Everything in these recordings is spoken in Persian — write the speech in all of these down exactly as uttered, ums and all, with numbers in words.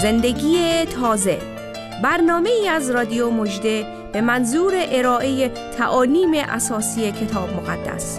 زندگی تازه، برنامه ای از رادیو مژده به منظور ارائه تعالیم اساسی کتاب مقدس.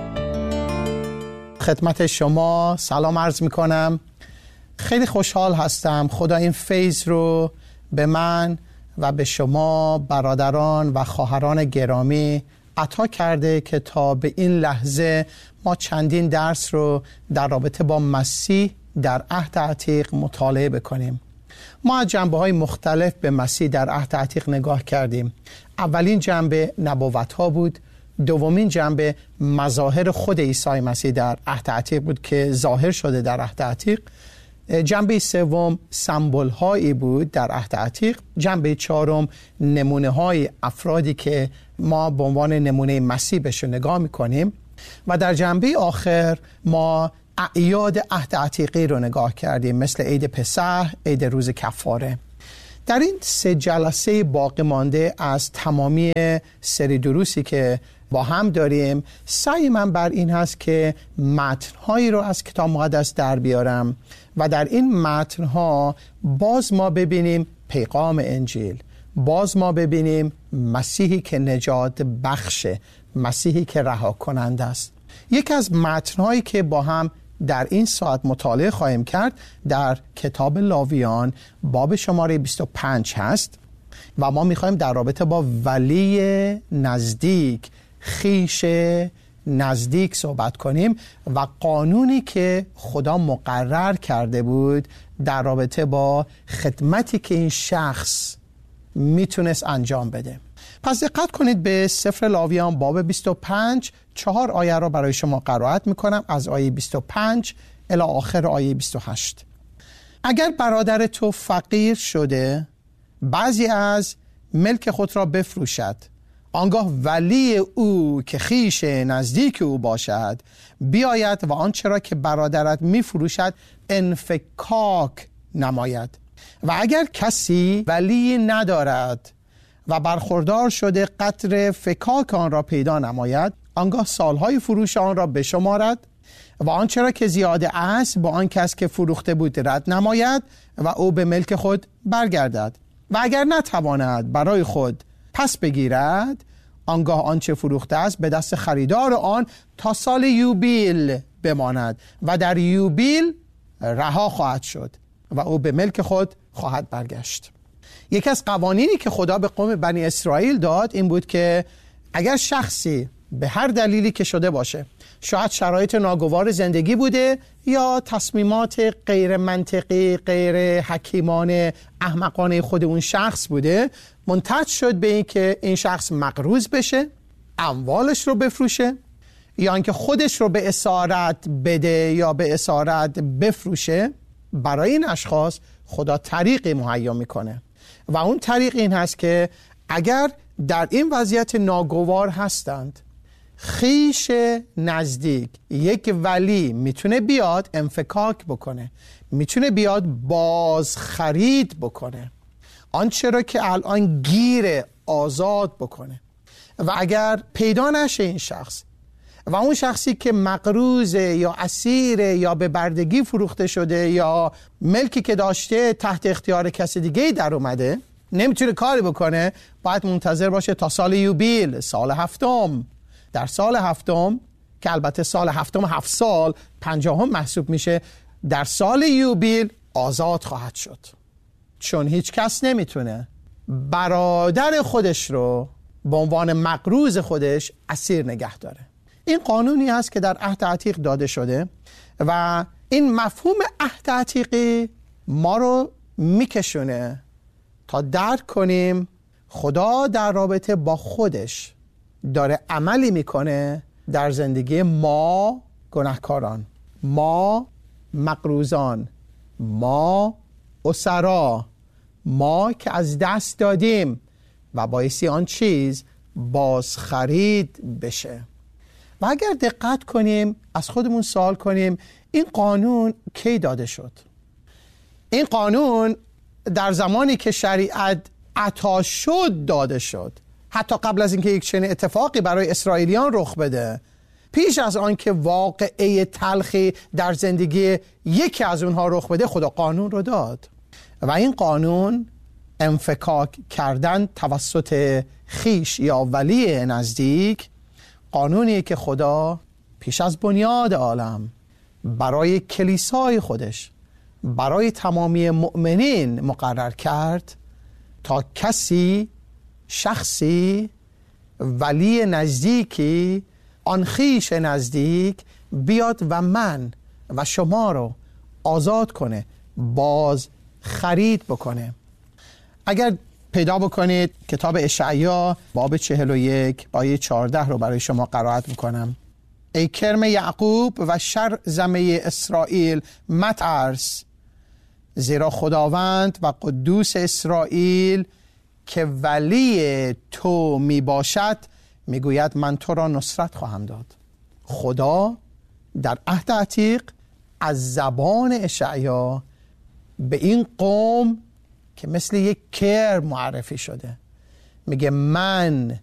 خدمت شما سلام عرض می کنم. خیلی خوشحال هستم خدا این فیض رو به من و به شما برادران و خواهران گرامی عطا کرده که تا به این لحظه ما چندین درس رو در رابطه با مسیح در عهد عتیق مطالعه بکنیم. ما از جنبه‌های مختلف به مسیح در عهد عتیق نگاه کردیم. اولین جنبه نبوت‌ها بود، دومین جنبه مظاهر خود عیسی مسیح در عهد عتیق بود که ظاهر شده در عهد عتیق، جنبه سوم سمبول‌هایی بود در عهد عتیق، جنبه چهارم نمونه‌های افرادی که ما به عنوان نمونه مسیح بهشون نگاه می‌کنیم و در جنبه آخر ما اعیاد عهد عتیقی رو نگاه کردیم، مثل عید پسح، عید روز کفاره. در این سه جلسه باقی مانده از تمامی سری دروسی که با هم داریم، سعی من بر این هست که متن‌هایی رو از کتاب مقدس در بیارم و در این متن‌ها باز ما ببینیم پیغام انجیل، باز ما ببینیم مسیحی که نجات بخشه، مسیحی که رها کننده است. یکی از متن‌هایی که با هم در این ساعت مطالعه خواهیم کرد در کتاب لاویان باب شماره بیست و پنج هست و ما می‌خوایم در رابطه با ولی نزدیک، خویش نزدیک صحبت کنیم و قانونی که خدا مقرر کرده بود در رابطه با خدمتی که این شخص میتونست انجام بده. پس دقت کنید به سفر لاویان باب بیست و پنج، چهار آیه را برای شما قرائت میکنم، از آیه بیست و پنج الی آخر آیه بیست و هشت. اگر برادر تو فقیر شده بعضی از ملک خود را بفروشد، آنگاه ولی او که خویش نزدیک او باشد بیاید و آنچه را که برادرت میفروشد انفکاک نماید. و اگر کسی ولی ندارد و برخوردار شده قدر فکاک آن را پیدا نماید، آنگاه سالهای فروش آن را بشمارد و آنچه را که زیاده است با آن کس که فروخته بود رد نماید و او به ملک خود برگردد. و اگر نتواند برای خود پس بگیرد، آنگاه آنچه فروخته است به دست خریدار آن تا سال یوبیل بماند و در یوبیل رها خواهد شد و او به ملک خود خواهد برگشت. یکی از قوانینی که خدا به قوم بنی اسرائیل داد این بود که اگر شخصی به هر دلیلی که شده باشه، شاید شرایط ناگوار زندگی بوده یا تصمیمات غیر منطقی، غیر حکیمانه، احمقانه خود اون شخص بوده، منتج شد به این که این شخص مقروض بشه، اموالش رو بفروشه یا اینکه خودش رو به اسارت بده یا به اسارت بفروشه، برای این اشخاص خدا طریقی مهیا میکنه و اون طریق این هست که اگر در این وضعیت ناگوار هستند، خویش نزدیک یک ولی میتونه بیاد انفکاک بکنه، میتونه بیاد باز خرید بکنه، آنچه را که الان گیره آزاد بکنه. و اگر پیدا نشه این شخص و اون شخصی که مقروضه یا اسیره یا به بردگی فروخته شده یا ملکی که داشته تحت اختیار کسی دیگه در اومده، نمیتونه کاری بکنه، باید منتظر باشه تا سال یوبیل، سال هفتم. در سال هفتم که البته سال هفتم هفت سال پنجاهم محسوب میشه، در سال یوبیل آزاد خواهد شد، چون هیچ کس نمیتونه برادر خودش رو به عنوان مقروض خودش اسیر نگه داره. این قانونی هست که در عهد عتیق داده شده و این مفهوم عهد عتیقی ما رو میکشونه تا درک کنیم خدا در رابطه با خودش داره عملی میکنه در زندگی ما گناهکاران، ما مقروضان، ما اسرا، ما که از دست دادیم و بایستی آن چیز باز خرید بشه. و اگر دقت کنیم از خودمون سوال کنیم این قانون کی داده شد؟ این قانون در زمانی که شریعت عطا شد داده شد، حتی قبل از اینکه یک چنین اتفاقی برای اسرائیلیان رخ بده، پیش از آن که واقعه تلخی در زندگی یکی از اونها رخ بده، خدا قانون رو داد و این قانون انفکاک کردن توسط خیش یا ولی نزدیک قانونیه که خدا پیش از بنیاد عالم برای کلیسای خودش، برای تمامی مؤمنین مقرر کرد تا کسی، شخصی، ولی نزدیکی، آن خویش نزدیک بیاد و من و شما رو آزاد کنه، باز خرید بکنه. اگر پیدا بکنید کتاب اشعیا باب چهل و یک آیه چهارده رو برای شما قرائت میکنم. ای کرم یعقوب و شر زمه اسرائیل مترس، زیرا خداوند و قدوس اسرائیل که ولی تو می باشد میگوید من تو را نصرت خواهم داد. خدا در عهد عتیق از زبان اشعیا به این قوم که مثل یک کرم معرفی شده میگه من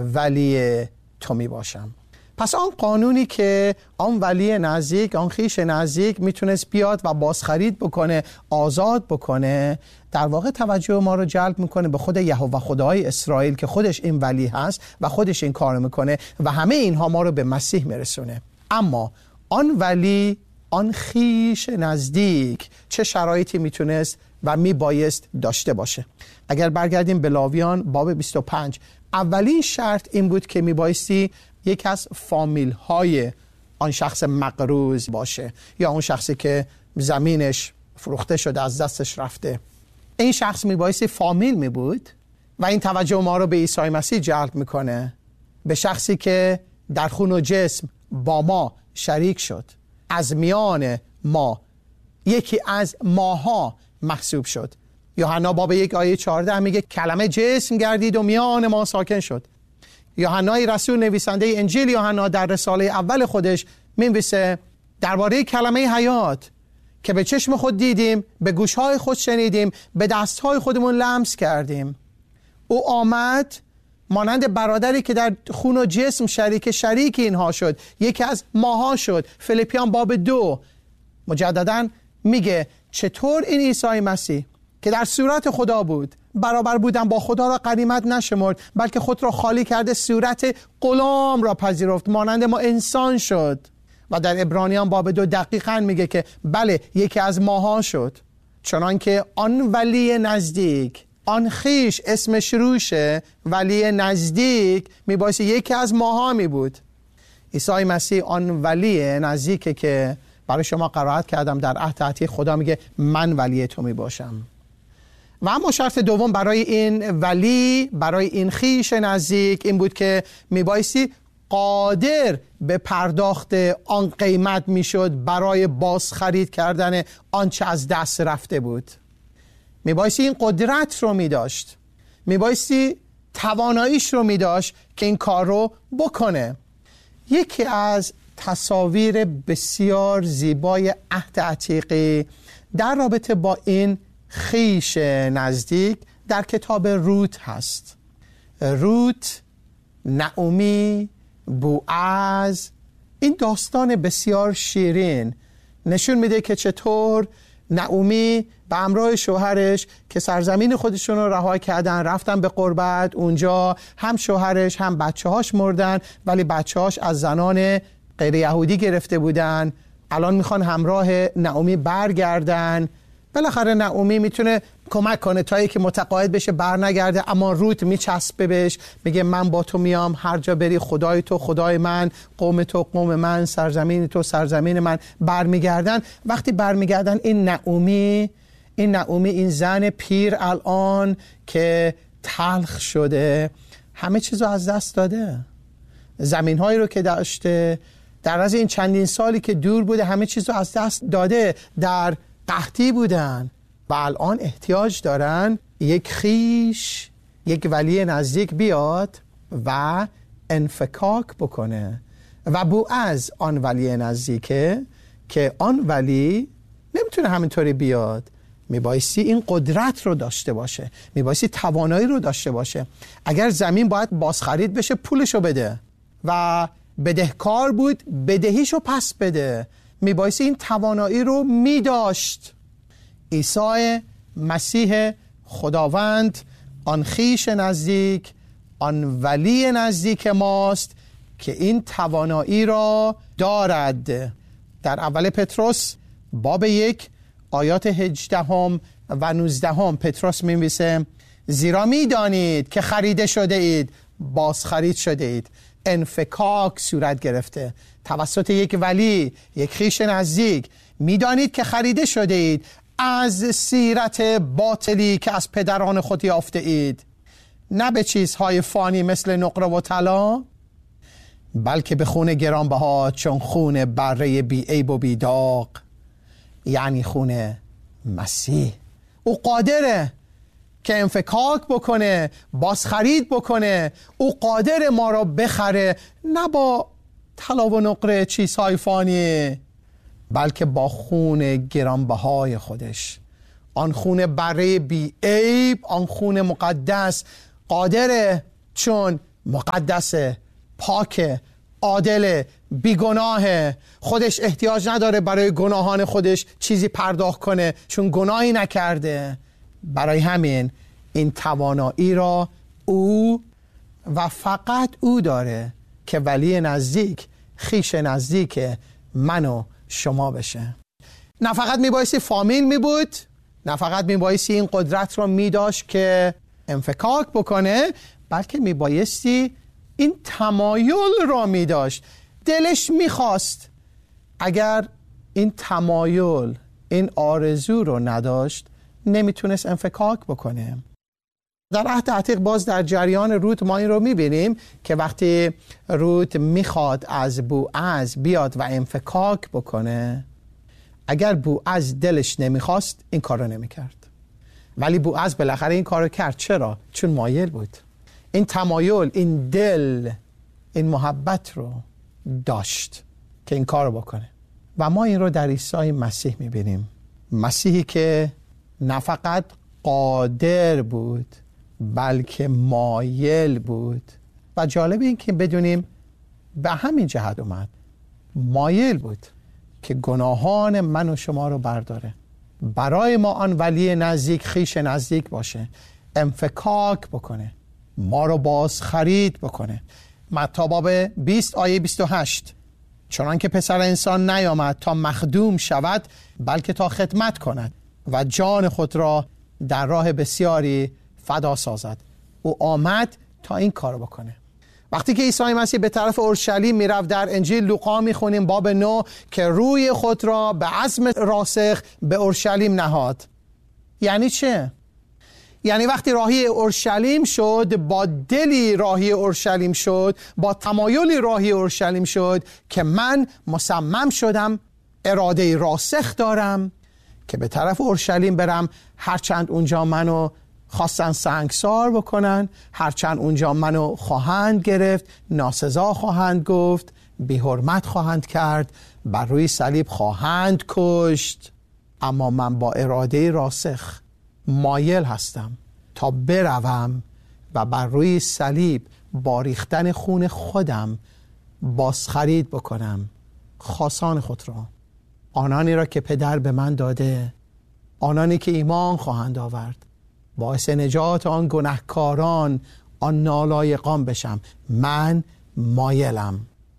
ولی تو می باشم. پس آن قانونی که آن ولی نزدیک، آن خویش نزدیک میتونست بیاد و بازخرید بکنه، آزاد بکنه، در واقع توجه ما رو جلب میکنه به خود یهوه خدای اسرائیل که خودش این ولی هست و خودش این کار میکنه و همه اینها ما رو به مسیح میرسونه. اما آن ولی، آن خویش نزدیک چه شرایطی میتونست و میبایست داشته باشه؟ اگر برگردیم به لاویان باب بیست و پنج، اولین شرط این بود که میبایستی یک از فامیل های آن شخص مقروض باشه یا اون شخصی که زمینش فروخته شده، از دستش رفته. این شخص میبایستی فامیل می بود و این توجه ما رو به عیسی مسیح جلب میکنه، به شخصی که در خون و جسم با ما شریک شد، از میان ما یکی از ماها محسوب شد. یوحنا باب یک آیه چهارده میگه کلمه جسم گردید و میان ما ساکن شد. یوحنای رسول نویسنده انجیل یوحنا در رساله اول خودش می‌نویسه درباره کلمه حیات که به چشم خود دیدیم، به گوشهای خود شنیدیم، به دستهای خودمون لمس کردیم. او آمد مانند برادری که در خون و جسم شریک شریک اینها شد، یکی از ماها شد. فیلیپیان باب دو مجدداً میگه چطور این عیسی مسیح که در صورت خدا بود، برابر بودن با خدا را غنیمت نشمرد، بلکه خود را خالی کرده، صورت غلام را پذیرفت، مانند ما انسان شد. و در عبرانیان باب دو دقیقاً میگه که بله یکی از ماها شد، چنان که آن ولی نزدیک، آن خویش اسمش روشه، ولی نزدیک میبایستی یکی از ماها می بود. عیسی مسیح آن ولی نزدیکه که برای شما قرائت کردم در عهد عتیق. خدا میگه من ولی تو می باشم. و اما شرط دوم برای این ولی، برای این خویش نزدیک این بود که میبایستی قادر به پرداخت آن قیمت میشد برای بازخرید کردن آنچه از دست رفته بود. میبایستی این قدرت رو میداشت، میبایستی تواناییش رو میداشت که این کار رو بکنه. یکی از تصاویر بسیار زیبای عهد عتیقی در رابطه با این خویش نزدیک در کتاب روت هست. روت، نعومی، بوعز، این داستان بسیار شیرین نشون میده که چطور نعومی به همراه شوهرش که سرزمین خودشون رو رها کردن رفتن به غربت، اونجا هم شوهرش هم بچه هاش مردن، ولی بچه هاش از زنان غیر یهودی گرفته بودن. الان میخوان همراه نعومی برگردن. بالاخره نعومی میتونه کمک کنه تا که متقاعد بشه بر نگرده، اما روت میچسبه بهش، میگه من با تو میام، هر جا بری خدای تو خدای من، قوم تو قوم من، سرزمین تو سرزمین من. برمیگردن. وقتی برمیگردن این نعومی این نعومی این زن پیر الان که تلخ شده، همه چیزو از دست داده، زمینهایی رو که داشته در از این چندین سالی که دور بوده همه چیزو از دست داده، در قحطی بودن و الان احتیاج دارن یک خویش، یک ولی نزدیک بیاد و انفکاک بکنه. و بوعز آن ولی نزدیکه که آن ولی نمیتونه همینطوری بیاد، میبایستی این قدرت رو داشته باشه، میبایستی توانایی رو داشته باشه. اگر زمین باید بازخرید بشه پولشو بده و بدهکار بود بدهیشو پس بده، میبایستی این توانایی رو میداشت. عیسی مسیح خداوند آن خویش نزدیک، آن ولی نزدیک ماست که این توانایی را دارد. در اول پتروس باب یک آیات هجدهم و نوزدهم پتروس می‌نویسه زیرا می‌دانید که خریده شده اید، باز خرید شده اید، انفکاک صورت گرفته توسط یک ولی، یک خویش نزدیک. می‌دانید که خریده شده اید از سیرت باطلی که از پدران خود یافته اید، نه به چیزهای فانی مثل نقره و طلا، بلکه به خون گرانبها چون خون بره بی عیب و بی داغ، یعنی خون مسیح. او قادره که انفکاک بکنه، بازخرید بکنه. او قادر ما را بخره، نه با طلا و نقره چیزهای فانی، بلکه با خون گرانبهای خودش، آن خون بره بی عیب، آن خون مقدس. قادره چون مقدسه، پاکه، عادل، بیگناه. خودش احتیاج نداره برای گناهان خودش چیزی پرداخت کنه چون گناهی نکرده. برای همین این توانایی را او و فقط او داره که ولی نزدیک، خویش نزدیک من و شما بشه. نه فقط میبایستی فامیل میبود، نه فقط میبایستی این قدرت را میداشت که انفکاک بکنه، بلکه میبایستی این تمایل را میداشت. دلش میخواست. اگر این تمایل، این آرزو رو نداشت، نمیتونست انفکاک بکنه. در عهد عتیق باز در جریان روت ما این رو میبینیم که وقتی روت میخواد از بوعز بیاد و انفکاک بکنه، اگر بوعز دلش نمیخواست این کار رو نمیکرد، ولی بوعز بالاخره این کار رو کرد. چرا؟ چون مایل بود. این تمایل، این دل، این محبت رو داشت که این کار رو بکنه. و ما این رو در عیسی مسیح میبینیم. مسیحی که نه فقط قادر بود بلکه مایل بود. و جالب این که بدونیم به همین جهت اومد. مایل بود که گناهان من و شما رو برداره، برای ما آن ولی نزدیک، خویش نزدیک باشه، انفکاک بکنه، ما رو باز خرید بکنه. متی باب بیست آیه بیست و هشت چنان که پسر انسان نیامد تا مخدوم شود بلکه تا خدمت کند و جان خود را در راه بسیاری فدا سازد. او آمد تا این کار بکنه. وقتی که عیسی مسیح به طرف اورشلیم میرفت، در انجیل لوقا میخونیم باب نه که روی خود را به عزم راسخ به اورشلیم نهاد. یعنی چه؟ یعنی وقتی راهی اورشلیم شد، با دلی راهی اورشلیم شد، با تمایلی راهی اورشلیم شد که من مصمم شدم، اراده راسخ دارم که به طرف اورشلیم برم، هرچند اونجا منو خواستن سنگسار بکنن، هرچند اونجا منو خواهند گرفت، ناسزا خواهند گفت، بی حرمت خواهند کرد، بر روی صلیب خواهند کشت، اما من با اراده راسخ مایل هستم تا بروم و بر روی صلیب با ریختن خون خودم بازخرید بکنم خاصان خود را، آنانی را که پدر به من داده، آنانی که ایمان خواهند آورد، باعث نجات آن گناهکاران، آن نالایقان بشم. من مایلم.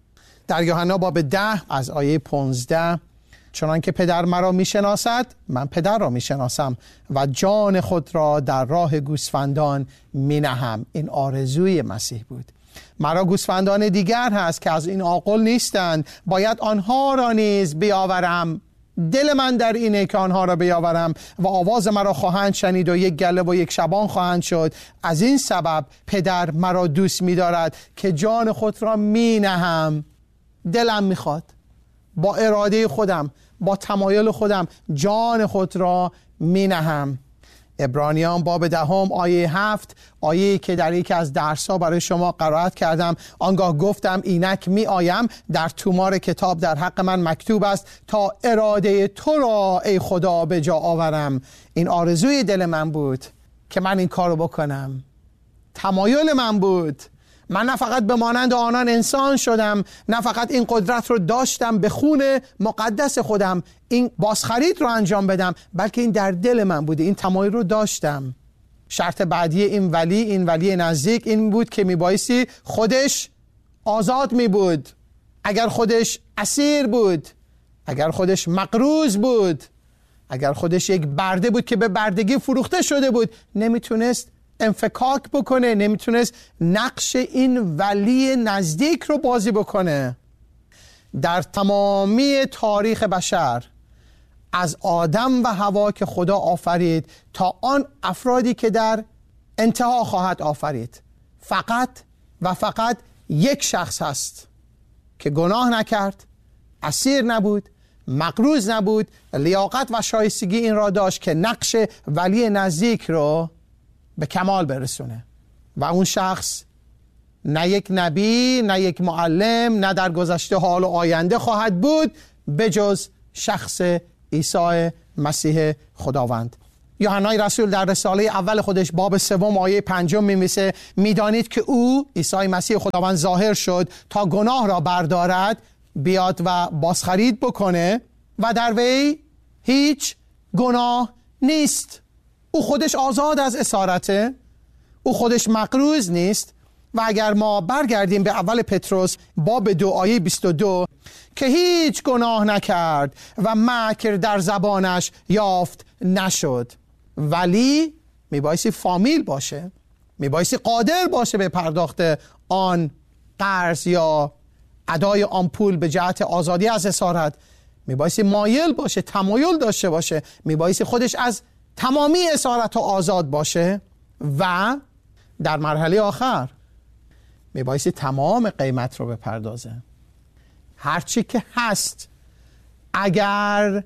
در یوحنا باب ده از آیه پانزده چنان که پدر مرا میشناسد من پدر را میشناسم و جان خود را در راه گوسفندان مینهم. این آرزوی مسیح بود. مرا گوسفندان دیگر هست که از این عاقل نیستند، باید آنها را نیز بیاورم. دل من در اینه که آنها را بیاورم و آواز مرا خواهند شنید و یک گله و یک شبان خواهند شد. از این سبب پدر مرا دوست می‌دارد که جان خود را مینهم. دلم میخواد، با اراده خودم، با تمایل خودم جان خود را مینهم. عبرانیان باب دهم آیه هفت، آیه که در یکی از درس‌ها برای شما قرائت کردم، آنگاه گفتم اینک می آیم، در تومار کتاب در حق من مکتوب است تا اراده تو را ای خدا به جا آورم. این آرزوی دل من بود که من این کارو بکنم، تمایل من بود. من نه فقط به مانند آنان انسان شدم، نه فقط این قدرت رو داشتم به خون مقدس خودم این بازخرید رو انجام بدم، بلکه این در دل من بوده، این تمایل رو داشتم. شرط بعدی این ولی، این ولی نزدیک، این بود که میبایستی خودش آزاد می بود. اگر خودش اسیر بود، اگر خودش مقروض بود، اگر خودش یک برده بود که به بردگی فروخته شده بود، نمیتونست انفکاک بکنه، نمیتونست نقش این ولی نزدیک رو بازی بکنه. در تمامی تاریخ بشر، از آدم و حوا که خدا آفرید تا آن افرادی که در انتها خواهد آفرید، فقط و فقط یک شخص هست که گناه نکرد، اسیر نبود، مقروض نبود، لیاقت و شایستگی این را داشت که نقش ولی نزدیک رو به کمال برسونه. و اون شخص نه یک نبی، نه یک معلم، نه در گذشته، حال و آینده خواهد بود به جز شخص عیسی مسیح خداوند. یوحنای رسول در رساله اول خودش باب سوم آیه پنجم می‌نویسه میدانید که او عیسی مسیح خداوند ظاهر شد تا گناه را بردارد، بیاد و بازخرید بکنه و در وی هیچ گناه نیست. او خودش آزاد از اسارته، او خودش مقروض نیست. و اگر ما برگردیم به اول پتروس باب دو آیه بیست و دو که هیچ گناه نکرد و مکر در زبانش یافت نشد، ولی میبایستی فامیل باشه، میبایستی قادر باشه به پرداخت آن قرض یا ادای آن پول به جهت آزادی از اسارت، میبایستی مایل باشه، تمایل داشته باشه، میبایستی خودش از تمامی اسارت آزاد باشه و در مرحله آخر میبایستی تمام قیمت رو بپردازه. هرچی که هست. اگر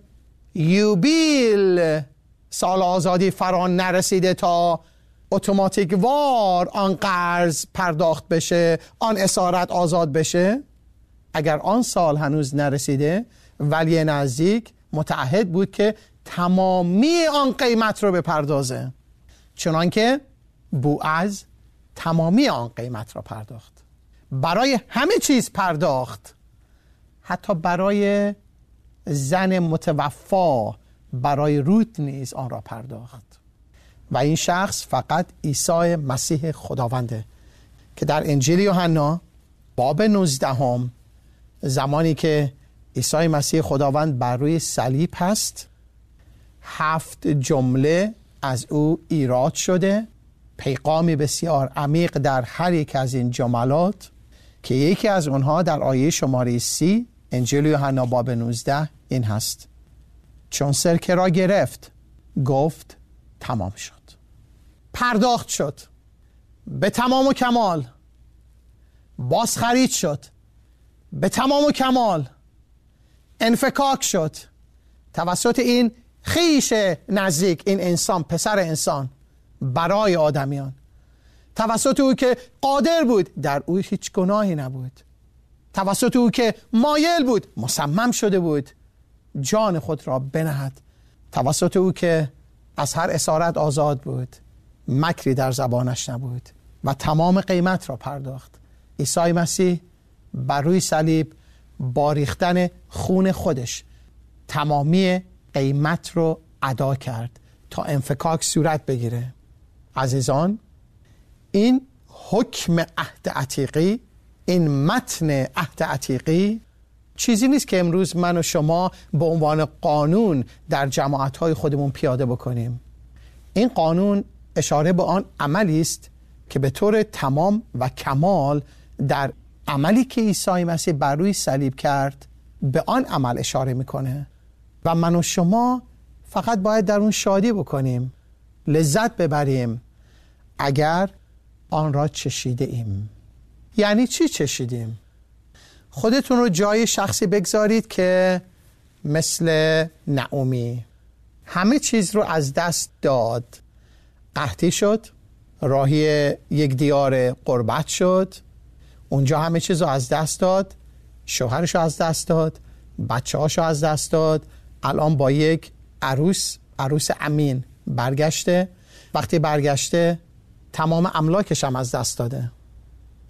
یوبیل سال آزادی فرا نرسیده تا اتوماتیک وار آن قرض پرداخت بشه، آن اسارت آزاد بشه، اگر آن سال هنوز نرسیده، ولی نزدیک متعهد بود که تمامی آن قیمت رو بپردازه، چنانکه بوعز تمامی آن قیمت را پرداخت. برای همه چیز پرداخت، حتی برای زن متوفا، برای روت نیز آن را پرداخت. و این شخص فقط عیسی مسیح خداونده که در انجیل یوحنا باب نوزدهم، زمانی که عیسی مسیح خداوند بر روی صلیب هست، هفت جمله از او ایراد شده، پیغامی بسیار عمیق در هر یک از این جملات که یکی از اونها در آیه شماره سی انجیل یوحنا باب نوزده این هست: چون سرکه را گرفت گفت تمام شد. پرداخت شد به تمام و کمال، بازخرید شد به تمام و کمال، انفکاک شد توسط این خویش نزدیک، این انسان، پسر انسان، برای آدمیان، توسط او که قادر بود، در او هیچ گناهی نبود، توسط او که مایل بود، مصمم شده بود جان خود را بنهد، توسط او که از هر اسارت آزاد بود، مکری در زبانش نبود و تمام قیمت را پرداخت. عیسی مسیح بر روی صلیب با ریختن خون خودش تمامی قیمت رو ادا کرد تا انفکاک صورت بگیره. عزیزان، این حکم عهد عتیقی، این متن عهد عتیقی چیزی نیست که امروز من و شما به عنوان قانون در جماعت‌های خودمون پیاده بکنیم. این قانون اشاره به آن عملی است که به طور تمام و کمال در عملی که عیسی مسیح بر روی صلیب کرد به آن عمل اشاره میکنه و من و شما فقط باید در اون شادی بکنیم، لذت ببریم اگر آن را چشیده ایم. یعنی چی چشیدیم؟ خودتون رو جای شخصی بگذارید که مثل نعومی همه چیز رو از دست داد، قحطی شد، راهی یک دیار غربت شد، اونجا همه چیز رو از دست داد، شوهرش رو از دست داد، بچه هاش رو از دست داد، الان با یک عروس عروس امین برگشته. وقتی برگشته تمام املاکش هم از دست داده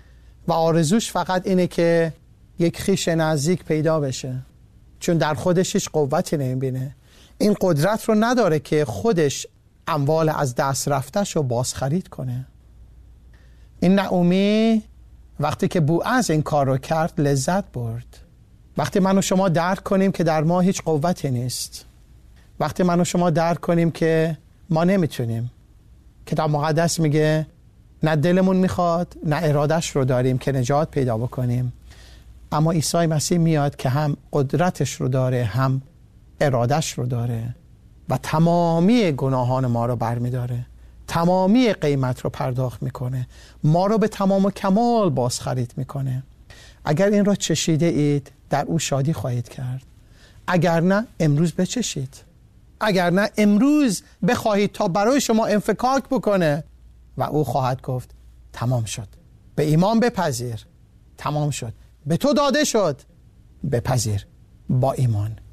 و آرزوش فقط اینه که یک خویش نزدیک پیدا بشه، چون در خودش هیچ قوتی نمیبینه. این قدرت رو نداره که خودش اموال از دست رفتش رو بازخرید کنه. این نعومی وقتی که بوعز این کار رو کرد لذت برد. وقتی من و شما درک کنیم که در ما هیچ قوتی نیست، وقتی من و شما درک کنیم که ما نمیتونیم، کتاب مقدس میگه نه دلمون میخواد نه ارادش رو داریم که نجات پیدا بکنیم، اما عیسی مسیح میاد که هم قدرتش رو داره هم ارادش رو داره و تمامی گناهان ما رو برمیداره، تمامی قیمت رو پرداخت میکنه، ما رو به تمام و کمال بازخرید میکنه. اگر این را چشیده اید در او شادی خواهید کرد، اگر نه امروز بچشید، اگر نه امروز بخواهید تا برای شما انفکاک بکنه و او خواهد گفت تمام شد. به ایمان بپذیر، تمام شد. به تو داده شد، بپذیر با ایمان.